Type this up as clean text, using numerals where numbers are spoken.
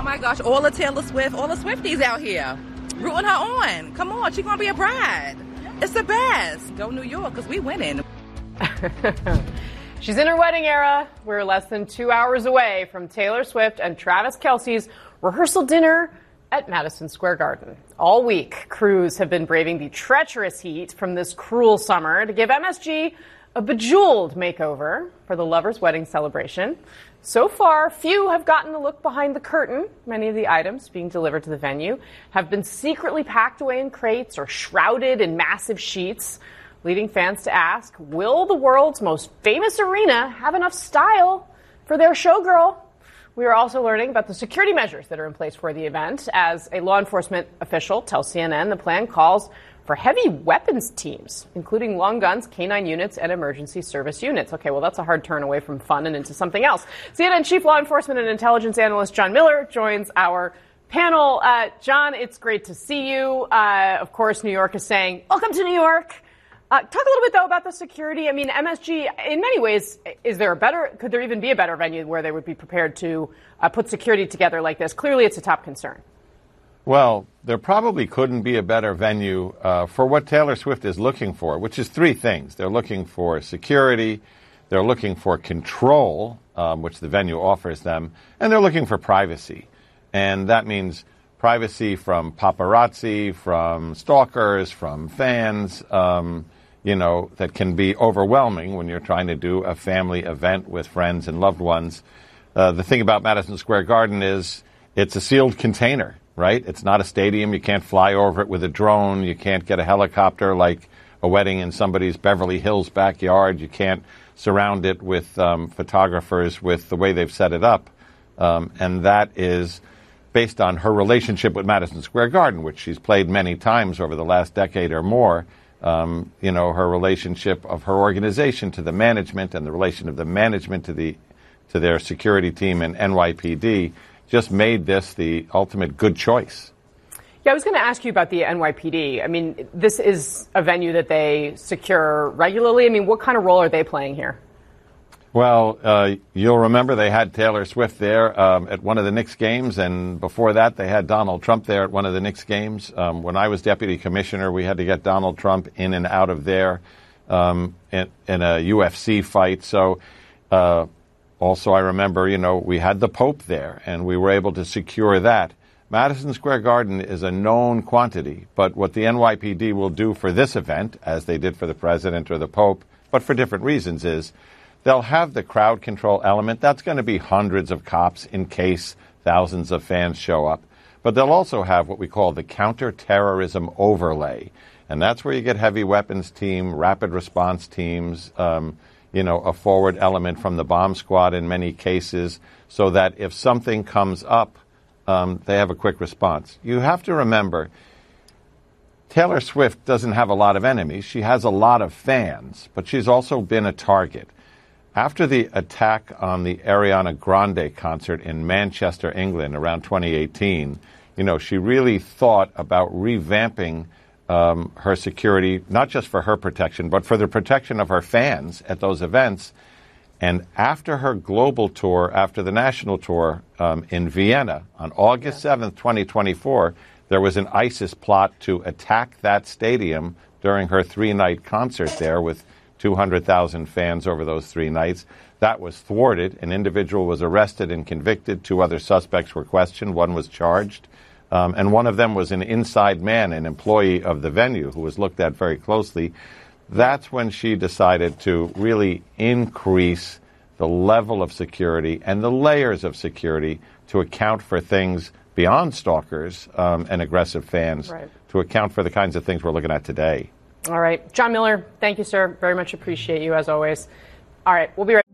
my gosh, all the Taylor Swift, all the Swifties out here rooting her on. Come on, she's going to be a bride. It's the best. Go New York, because we winning. She's in her wedding era. We're less than 2 hours away from Taylor Swift and Travis Kelce's rehearsal dinner at Madison Square Garden. All week, crews have been braving the treacherous heat from this cruel summer to give MSG a bejeweled makeover for the lovers' wedding celebration. So far, few have gotten a look behind the curtain. Many of the items being delivered to the venue have been secretly packed away in crates or shrouded in massive sheets, leading fans to ask, will the world's most famous arena have enough style for their showgirl? We are also learning about the security measures that are in place for the event. As a law enforcement official tells CNN, the plan calls for heavy weapons teams, including long guns, K-9 units, and emergency service units. Okay, well, that's a hard turn away from fun and into something else. CNN Chief Law Enforcement and Intelligence Analyst John Miller joins our panel. John, it's great to see you. Of course, New York is saying, welcome to New York. Talk a little bit, though, about the security. I mean, MSG, in many ways, could there even be a better venue where they would be prepared to put security together like this? Clearly, it's a top concern. Well, there probably couldn't be a better venue for what Taylor Swift is looking for, which is three things. They're looking for security, they're looking for control, which the venue offers them, and they're looking for privacy. And that means privacy from paparazzi, from stalkers, from fans, that can be overwhelming when you're trying to do a family event with friends and loved ones. The thing about Madison Square Garden is it's a sealed container, right? It's not a stadium. You can't fly over it with a drone. You can't get a helicopter like a wedding in somebody's Beverly Hills backyard. You can't surround it with photographers with the way they've set it up. And that is based on her relationship with Madison Square Garden, which she's played many times over the last decade or more. Her relationship of her organization to the management and the relation of the management to their security team and NYPD just made this the ultimate good choice. Yeah, I was going to ask you about the NYPD. I mean, this is a venue that they secure regularly. I mean, what kind of role are they playing here? Well, you'll remember they had Taylor Swift there at one of the Knicks games, and before that they had Donald Trump there at one of the Knicks games. When I was deputy commissioner, we had to get Donald Trump in and out of there in a UFC fight. So also I remember, we had the Pope there, and we were able to secure that. Madison Square Garden is a known quantity, but what the NYPD will do for this event, as they did for the president or the Pope, but for different reasons, is they'll have the crowd control element. That's going to be hundreds of cops in case thousands of fans show up. But they'll also have what we call the counterterrorism overlay. And that's where you get heavy weapons team, rapid response teams, a forward element from the bomb squad in many cases, so that if something comes up, they have a quick response. You have to remember, Taylor Swift doesn't have a lot of enemies. She has a lot of fans, but she's also been a target. After the attack on the Ariana Grande concert in Manchester, England, around 2018, she really thought about revamping her security, not just for her protection, but for the protection of her fans at those events. And after her global tour, after the national tour in Vienna on August 7th, 2024, there was an ISIS plot to attack that stadium during her 3-night concert there with 200,000 fans over those 3 nights. That was thwarted. An individual was arrested and convicted. 2 other suspects were questioned. 1 was charged. And one of them was an inside man, an employee of the venue, who was looked at very closely. That's when she decided to really increase the level of security and the layers of security to account for things beyond stalkers and aggressive fans, right, to account for the kinds of things we're looking at today. All right. John Miller, thank you, sir. Very much appreciate you, as always. All right. We'll be right back.